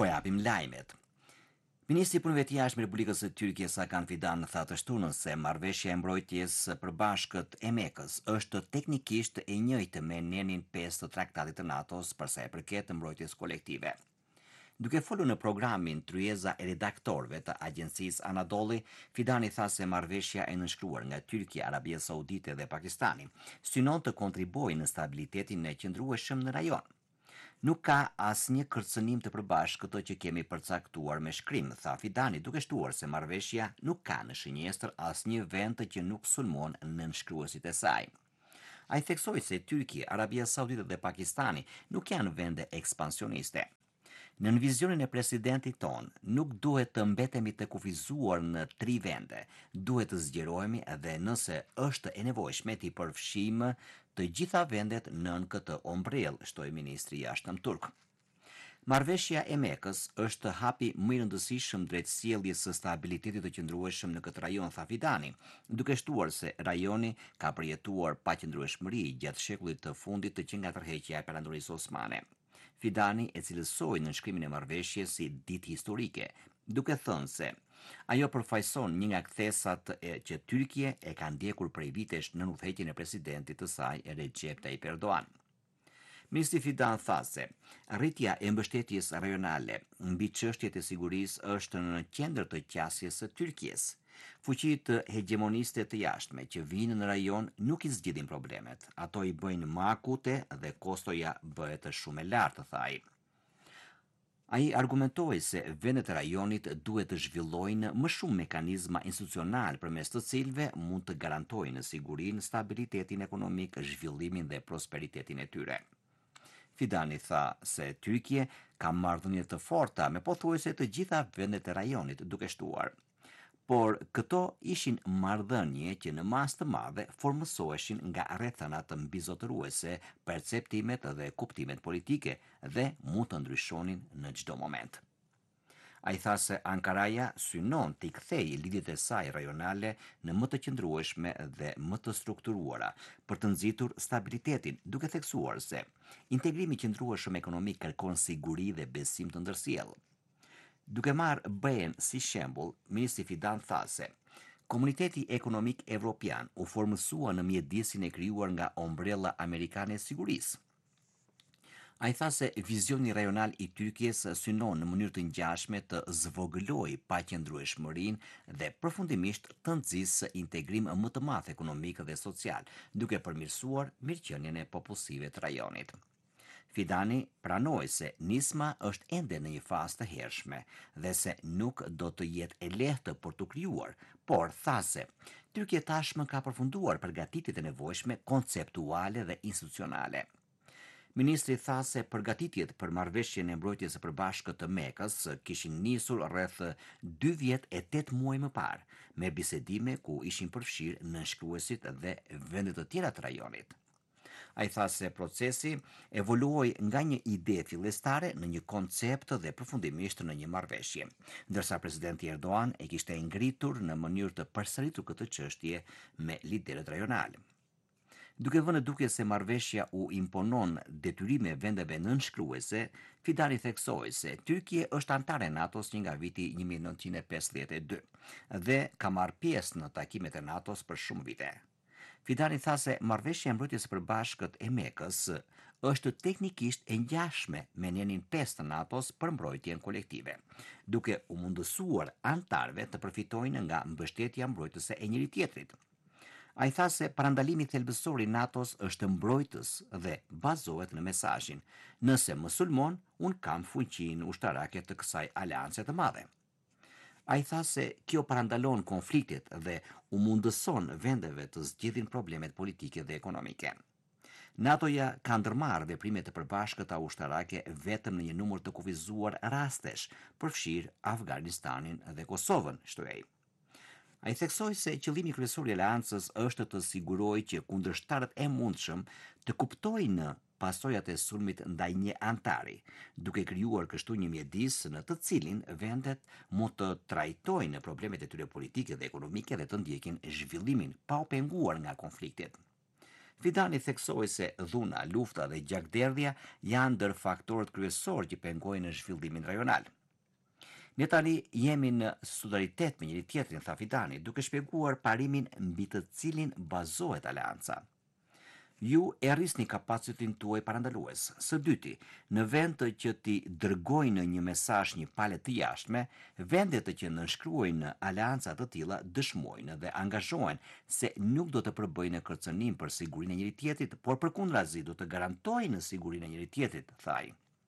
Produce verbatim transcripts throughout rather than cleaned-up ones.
Po japim lajmet. Ministri i Punëve të Jashtme i Republikës së Tyrkisë Hakan Fidan tha të shtunën se marrëveshja e mbrojtjes së përbashkët e Mekës është teknikisht e njëjtë me nenin pesë të traktatit të NATO-s për sa i përket mbrojtjes kolektive. Duke folur në programin Tryeza e redaktorëve të agjencisë Anadolli, Fidani tha se marrëveshja e nënshkruar nga Tyrkia, Arabia Saudite dhe Pakistani synon të kontribuojë në stabilitetin e qëndrueshëm në rajon. Nuk ka asnjë kërcënim të përbashkët që kemi përcaktuar me shkrim, tha Fidani, duke shtuar se marrëveshja nuk ka në shënjestër asnjë vend që nuk sulmon nënshkruesit e saj. Ai theksoi se Tyrkia, Arabia Saudite dhe Pakistani nuk janë vende ekspansioniste. Në vizionin e presidentit ton, nuk duhet të mbetemi të kufizuar në tri vende, duhet të zgjerohemi edhe nëse është e nevojshme të përfshijmë të gjitha vendet nën këtë ombrell, shtoi ministri i jashtëm turk. Marrëveshja e Mekës është hapi më i rëndësishëm drejt sjelljes së stabilitetit të qëndrueshëm në këtë rajon, tha Fidani, duke shtuar se rajoni ka përjetuar paqëndrueshmëri gjatë shekullit të fundit të që nga tërheqja e perandorisë osmane. Fidani e cilësoi në nënshkrimin e marrëveshjes si ditë historike, duke thënë se ajo përfaqëson një nga kthesat e që Tyrkia e ka ndjekur prej vitesh në udhëheqjen e presidentit të saj Recep Tayyip Erdogan. Ministri Fidan tha se rritja e mbështetjes rajonale mbi çështjet e sigurisë është në qendër të qasjes së Tyrkisë. Fuqitë hegemoniste të jashtme që vinë në rajon nuk i zgjidhin problemet, ato i bëjnë më akute dhe kostoja bëhet shumë e lartë, tha ai. Ai argumentoi se vendet e rajonit duhet të zhvillojnë më shumë mekanizma institucional përmes të cilëve mund të garantojnë sigurinë, stabilitetin ekonomik, zhvillimin dhe prosperitetin e tyre. Fidani tha se Tyrkia ka marrëdhënie të forta me pothuajse të gjitha vendet e rajonit, duke shtuar. Por këto ishin marrëdhënie që në masë të madhe formësoheshin nga rrethana të mbizotëruese, perceptimet dhe kuptimet politike dhe mund të ndryshonin në çdo moment. Ai tha se Ankaraja synon të i kthejë lidhjet e saj rajonale në më të qëndrueshme dhe më të strukturuara për të nxitur stabilitetin, duke theksuar se integrimi qëndrueshëm ekonomik kërkon siguri dhe besim të ndërsjellë. Duke marrë BE-n si shembull, ministri Fidan tha se Komuniteti Ekonomik Evropian u formësua në mjedisin e krijuar nga ombrella amerikane e sigurisë. Ai tha se vizioni rajonal i Tyrkisë synon në mënyrë të ngjashme të zvogëlojë paqëndrueshmërinë dhe përfundimisht të nxjisë integrim më të madh ekonomik dhe social, duke përmirësuar mirëqenien e popullsive të rajonit. Fidani pranoi se nisma është ende në një fazë të hershme dhe se nuk do të jetë e lehtë për të krijuar, por tha se Tyrkia tashmë ka përfunduar përgatitjet e nevojshme konceptuale dhe institucionale. Ministri tha se përgatitjet për marrëveshjen e mbrojtjes së përbashkët të Mekës kishin nisur rreth dy vjet e tetë muaj më parë, me bisedime ku ishin përfshirë nënshkruesit dhe vendet të tjera të rajonit. Ai tha se procesi evoluoi nga një ide fillestare në një koncept dhe përfundimisht në një marrëveshje, ndërsa presidenti Erdogan e kishte ngritur në mënyrë të përsëritur këtë çështje me liderët rajonal. Duke vënë duke se marrëveshja u imponon detyrime vendeve nënshkruese, Fidani theksoi se Tyrkia është antare e NATO-s nga viti një mijë e nëntëqind e pesëdhjetë e dy dhe ka marrë pjesë në takimet e NATO-s për shumë vite. Fidani tha se marrëveshja e mbrojtjes së përbashkët e Mekës është teknikisht e ngjashme me nenin pesë të NATO-s për mbrojtjen kolektive, duke u mundësuar antarëve të përfitojnë nga mbështetja mbrojtëse e njëri tjetrit. Ai tha se parandalimi thelbësor i NATO-s është mbrojtës dhe bazohet në mesazhin: nëse më sulmon, un kam fuqinë ushtarake të kësaj aleance të madhe. Ai tha se kjo parandalon konfliktet dhe u mundëson vendeve të zgjidhin problemet politike dhe ekonomike. NATO-ja ka ndërmarrë veprime të përbashkëta ushtarake vetëm në një numër të kufizuar rastesh, përfshirë Afganistanin dhe Kosovën, shtoi ai. Ai theksoi se qëllimi kryesor i aleancës është të sigurojë që kundërshtarët e mundshëm të kuptojnë pasojat e sulmit ndaj një antari, duke krijuar kështu një mjedis në të cilin vendet mund të trajtojnë problemet e tyre politike dhe ekonomike dhe të ndjekin zhvillimin pa u penguar nga konfliktet. Fidani theksoi se dhuna, lufta dhe gjakderdhja janë ndër faktorët kryesorë që pengojnë në zhvillimin rajonal. Ne tani jemi në solidaritet me njëri tjetrin, tha Fidani, duke shpjeguar parimin mbi të cilin bazohet aleanca. Ju e rrisni kapacitin tuaj parandalues. Së dyti, në vend të që ti dërgojnë një mesazh një pale të jashtme, vendet të që nënshkruajnë në aleanca të tilla dëshmojnë dhe angazhohen se nuk do të përbëjnë kërcënim për sigurinë e njëri tjetrit, por përkundrazi do të garantojnë sigurinë e njëri tjetrit, thaj.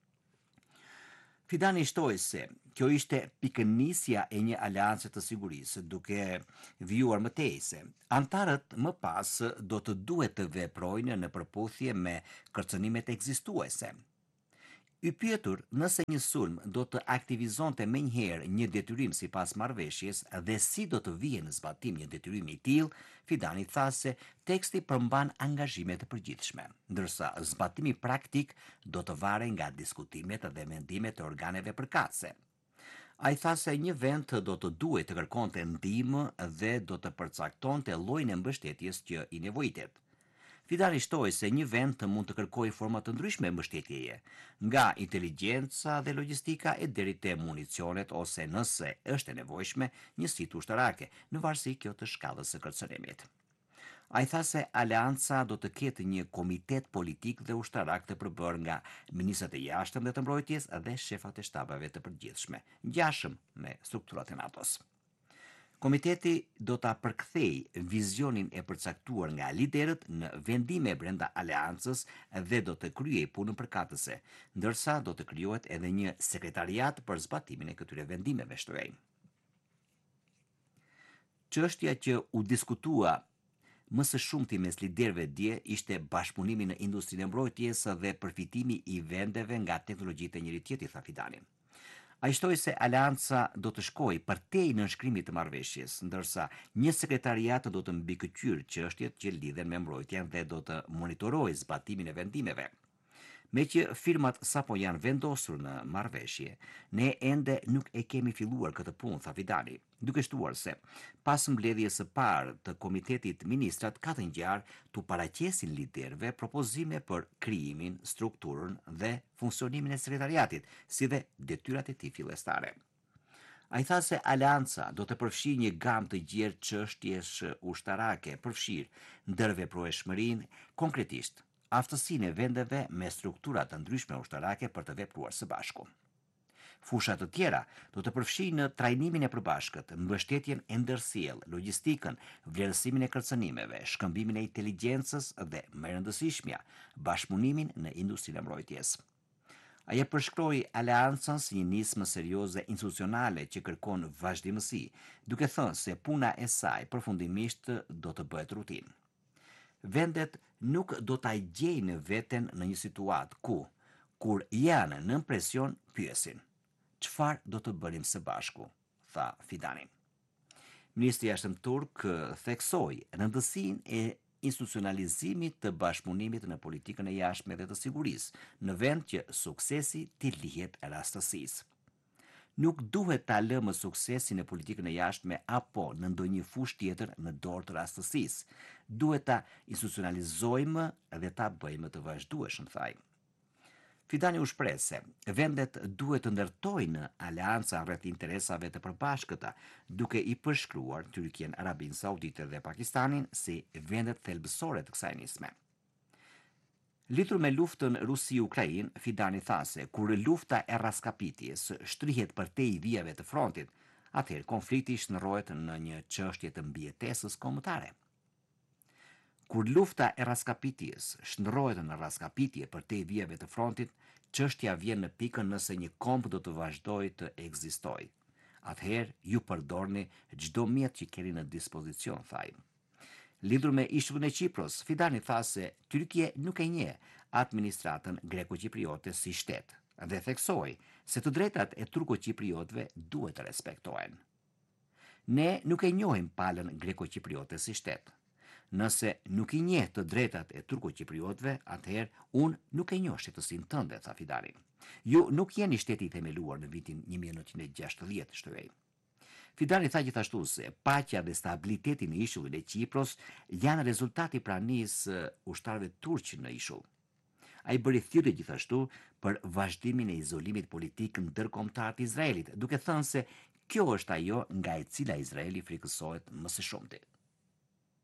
Fidani shtoi se kjo ishte pikënisja e një aleance të sigurisë, duke vijuar më tej se antarët më pas do të duhet të veprojnë në përputhje me kërcënimet ekzistuese. I pyetur nëse një sulm do të aktivizonte menjëherë një detyrim sipas marrëveshjes dhe si do të vijë në zbatim një detyrimi i tillë, Fidani tha se teksti përmban angazhime të përgjithshme, ndërsa zbatimi praktik do të varej nga diskutimet dhe mendimet e organeve përkatëse. Ai tha se një vend do të duhet të kërkonte ndihmë dhe do të përcaktonte llojin e mbështetjes që i nevojitet. Fidani shtoi se një vend të mund të kërkojë forma të ndryshme mbështetjeje, nga inteligjenca dhe logjistika e deri te municionet ose nëse është e nevojshme njësitë ushtarake, në varësi kjo të shkallës së kërcënimit. Ai tha se aleanca do të ketë një komitet politik dhe ushtarak të përbërë nga ministrat e jashtëm dhe të mbrojtjes dhe shefat e shtabeve të përgjithshme, ngjashëm me strukturat e NATO-s. Komiteti do ta përkthej vizionin e përcaktuar nga liderët në vendime brenda aleancës dhe do të kryej punën përkatëse, ndërsa do të krijohet edhe një sekretariat për zbatimin e këtyre vendimeve, shtoi. Çështja që u diskutua më së shumti mes liderëve dje ishte bashkëpunimi në industrinë e mbrojtjes dhe përfitimi i vendeve nga teknologjitë e njëri tjetrit, tha Fidani. Ai shtoi se aleanca do të shkojë përtej nënshkrimit të marrëveshjes, ndërsa një sekretariat do të mbikëqyrë çështjet që lidhen me mbrojtjen dhe do të monitorojë zbatimin e vendimeve. Me që firmat sapo janë vendosur në marrëveshje, ne ende nuk e kemi filluar këtë punë, tha Fidani, duke shtuar se pas mbledhjes së parë të komitetit ministrat ka të ngjarë tu paraqesin liderëve propozime për krijimin, strukturën dhe funksionimin e sekretariatit, si dhe detyrat e tij fillestare. Ai tha se aleanca do të përfshijë një gamë të gjerë çështjesh ushtarake, përfshirë ndërveproeshmërinë, konkretisht aftësinë e vendeve me struktura të ndryshme ushtarake për të vepruar së bashku. Fusha të tjera do të përfshijnë në trajnimin e përbashkët, mbështetjen e ndërsjellë, logjistikën, vlerësimin e kërcënimeve, shkëmbimin e inteligjencës dhe më e rëndësishmja, bashkëpunimin në industrinë e mbrojtjes. Ai e përshkroi aleancën si një nismë serioze institucionale që kërkon vazhdimësi, duke thënë se puna e saj përfundimisht do të bëhet rutinë. Vendet nuk do ta gjejnë veten në një situatë ku, kur janë nën presion, pyesin: çfarë do të bënim së bashku, tha Fidani. Ministri i Jashtëm turk theksoi rëndësinë e institucionalizimit të bashkëpunimit në politikën e jashtme dhe të sigurisë, në vend që suksesi t'i lihet rastësisë. Nuk duhet ta lëmë suksesin në politikën e jashtme apo në ndonjë fushë tjetër në dorë të rastësisë. Duhet ta institucionalizojmë dhe ta bëjmë të vazhdueshëm, thaj. Fidani u shpreh se vendet duhet të ndërtojnë aleanca rreth interesave të përbashkëta, duke i përshkruar Tyrkinë, Arabinë Saudite dhe Pakistanin si vendet thelbësore të kësaj nisme. Lidhur me luftën Rusi-Ukrainë, Fidani tha se kur lufta e raskapitjes shtrihet përtej vijave të frontit, atëherë konflikti shndërrohet në një çështje të mbijetesës kombëtare. Kur lufta e raskapitjes shndërrohet në raskapitje përtej vijave të frontit, çështja vjen në pikën nëse një komb do të vazhdojë të ekzistojë. Atëherë ju përdorni çdo mjet që keni në dispozicion, thaj. Lidhur me ishullin e Qipros, Fidani tha se Tyrkia nuk e njeh administratën greko-qipriote si shtet dhe theksoi se të drejtat e turko-qipriotëve duhet të respektohen. Ne nuk e njohim palën greko-qipriote si shtet. Nëse nuk i njeh të drejtat e turko-qipriotëve, atëherë unë nuk e njoh shtetësinë tënde, tha Fidani. Ju nuk jeni shteti i themeluar në vitin një mijë e nëntëqind e gjashtëdhjetë, shtoi. Fidani tha gjithashtu se paqja dhe stabiliteti në ishullin e Qipros janë rezultati i pranisë së ushtarëve turq në ishull. Ai bëri thirrje gjithashtu për vazhdimin e izolimit politik ndërkombëtar të Izraelit, duke thënë se kjo është ajo nga e cila Izraeli frikësohet më së shumti.